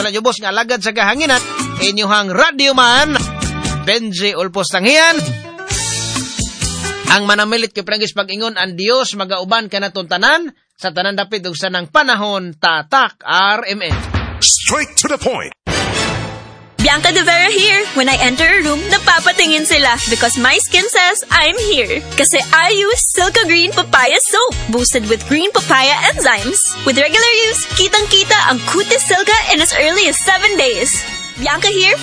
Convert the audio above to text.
Sa boss nga alagad sa kahanginan, inyuhang radio man, Benji Ulpos Tanghian. Ang manamilit kay Prangis pag-ingon, ang Dios magauban ka na tuntanan, sa tanan dapit ug sa nang panahon, tatak RMN. Straight to the point. Bianca De Vera here. When I enter a room, napapatingin sila because my skin says I'm here. Kasi I use Silka Green Papaya Soap, boosted with green papaya enzymes. With regular use, kitang-kita ang kutis Silka in as early as 7 days. Bianca here